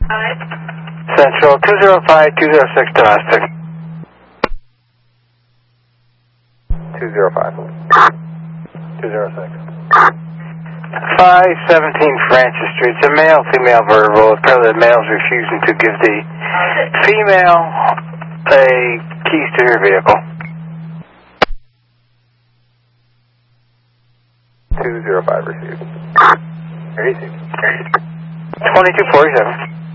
Central 205-206 domestic. 205. 206. 517 Francis Street. It's a male-female verbal. Apparently the male's refusing to give the female a keys to her vehicle. 205 received. 2247.